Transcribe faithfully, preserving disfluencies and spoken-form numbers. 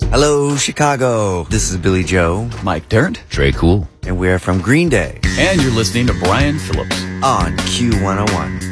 Hello, Chicago. This is Billy Joe. Mike Dirnt. Trey Cool. And we're from Green Day. And you're listening to Brian Phillips on Q one oh one.